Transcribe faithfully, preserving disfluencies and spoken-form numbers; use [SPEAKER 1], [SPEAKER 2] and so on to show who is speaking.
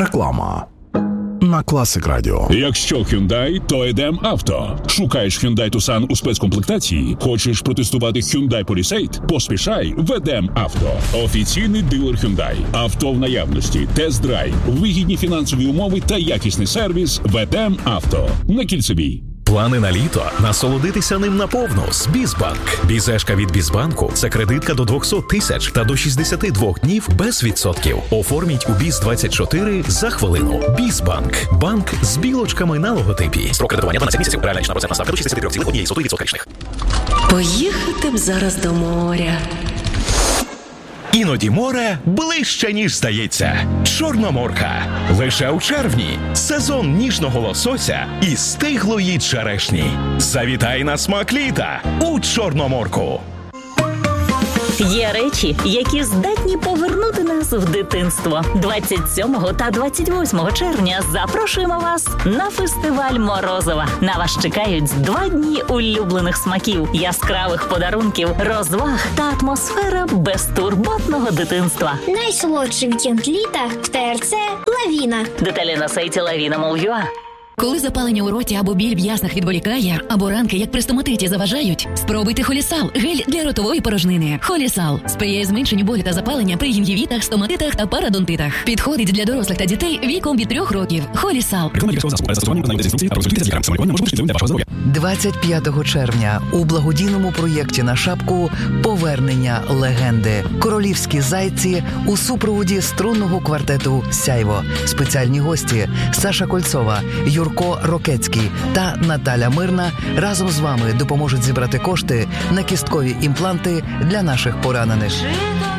[SPEAKER 1] Реклама на Classic Radio.
[SPEAKER 2] Якщо Hyundai, то Едем Авто. Шукаєш Hyundai Tucson у спецкомплектації? Хочеш протестувати Hyundai Palisade? Поспішай в Едем Авто. Офіційний дилер Hyundai. Авто в наявності, тест-драйв, вигідні фінансові умови та якісний сервіс в Едем Авто. На Кільцевій.
[SPEAKER 3] Плани на літо? Насолодитися ним наповну з Бізбанк. Бізешка від Бізбанку – це кредитка до двісті тисяч та до шістдесят два днів без відсотків. Оформіть у Біз двадцять чотири за хвилину. Бізбанк. Банк з білочками на логотипі. Строк кредитування дванадцять місяців. Реальна річна процентна ставка до шістдесят три цілих одна сотих відсотка річних.
[SPEAKER 4] Поїхати б зараз до моря.
[SPEAKER 3] Іноді море ближче, ніж здається. Чорноморка. Лише у червні. Сезон ніжного лосося і стиглої черешні. Завітай на смак літа у Чорноморку.
[SPEAKER 5] Є речі, які здатні повернути нас в дитинство. двадцять сьомого та двадцять восьмого червня запрошуємо вас на фестиваль Морозова. На вас чекають два дні улюблених смаків, яскравих подарунків, розваг та атмосфера безтурботного дитинства.
[SPEAKER 6] Найсолодший вікенд літа в Те Ер Це «Лавіна».
[SPEAKER 5] Деталі на сайті лавіна крапка ю а.
[SPEAKER 7] Коли запалення у роті або біль в яснах відволікає, або ранки, як при стоматиті, заважають, спробуйте Холісал – гель для ротової порожнини. Холісал сприяє зменшенню болю та запалення при гінгівітах, стоматитах та парадонтитах. Підходить для дорослих та дітей віком від трьох років. Холісал.
[SPEAKER 8] двадцять п'ятого червня у благодійному проєкті на шапку «Повернення легенди». Королівські зайці у супроводі струнного квартету «Сяйво». Спеціальні гості – Саша Кольцова, Юрко Рокецький та Наталя Мирна разом з вами допоможуть зібрати кошти на кісткові імпланти для наших поранених.